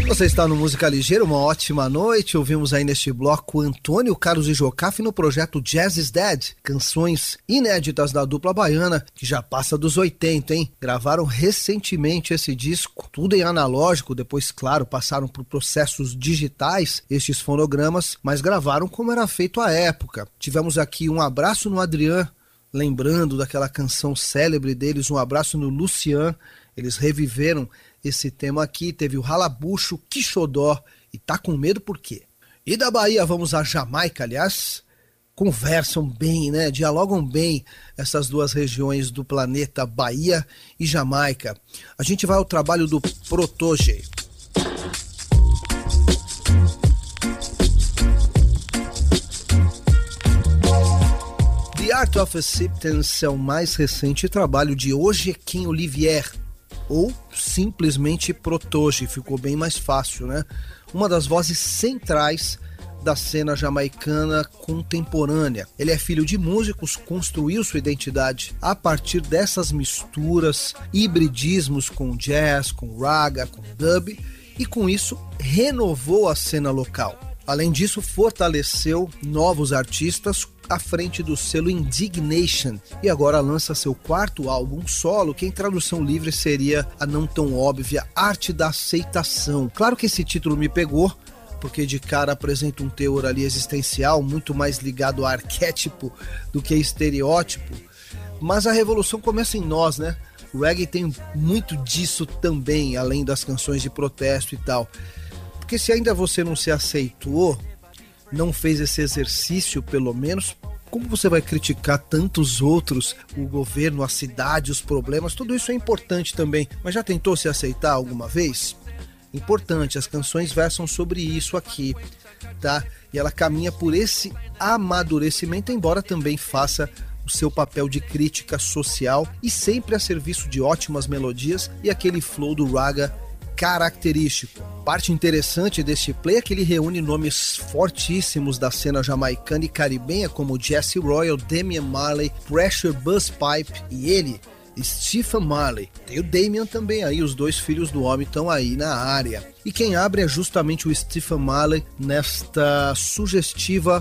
Você está no Música Ligeira, uma ótima noite. Ouvimos aí neste bloco Antônio Carlos e Jocafe no projeto Jazz is Dead. Canções inéditas da dupla baiana, que já passa dos 80, hein? Gravaram recentemente esse disco, tudo em analógico, depois, claro, passaram por processos digitais, estes fonogramas, mas gravaram como era feito à época. Tivemos aqui Um Abraço no Adrian, lembrando daquela canção célebre deles, Um Abraço no Lucian. Eles reviveram esse tema aqui. Teve o Ralabucho, Quixodó e Tá Com Medo Por Quê? E da Bahia vamos à Jamaica, aliás, conversam bem, né? Dialogam bem essas duas regiões do planeta, Bahia e Jamaica. A gente vai ao trabalho do Protoje. The Art of Acceptance é o mais recente trabalho de Ojequim Olivier, ou simplesmente Protoje, ficou bem mais fácil, né? Uma das vozes centrais da cena jamaicana contemporânea. Ele é filho de músicos, construiu sua identidade a partir dessas misturas, hibridismos com jazz, com raga, com dub, e com isso renovou a cena local. Além disso, fortaleceu novos artistas à frente do selo Indignation e agora lança seu quarto álbum solo, que em tradução livre seria a não tão óbvia Arte da Aceitação. Claro que esse título me pegou, porque de cara apresenta um teor ali existencial muito mais ligado a arquétipo do que a estereótipo, mas a revolução começa em nós, né? O reggae tem muito disso também, além das canções de protesto e tal. Porque se ainda você não se aceitou, não fez esse exercício pelo menos, como você vai criticar tantos outros, o governo, a cidade, os problemas? Tudo isso é importante também, mas já tentou se aceitar alguma vez? Importante, as canções versam sobre isso aqui, tá? E ela caminha por esse amadurecimento, embora também faça o seu papel de crítica social e sempre a serviço de ótimas melodias e aquele flow do raga característico. Parte interessante deste play é que ele reúne nomes fortíssimos da cena jamaicana e caribenha como Jesse Royal, Damian Marley, Pressure Busspipe e ele, Stephen Marley. Tem o Damian também aí, os dois filhos do homem estão aí na área. E quem abre é justamente o Stephen Marley nesta sugestiva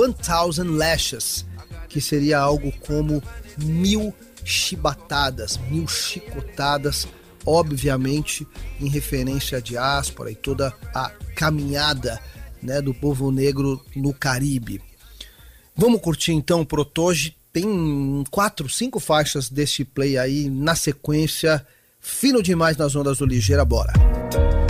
1000 Lashes, que seria algo como 1000 chibatadas, 1000 chicotadas, obviamente em referência à diáspora e toda a caminhada, né, do povo negro no Caribe. Vamos curtir então o Protoje, tem 4, 5 faixas deste play aí na sequência, fino demais nas ondas do Ligeira, bora!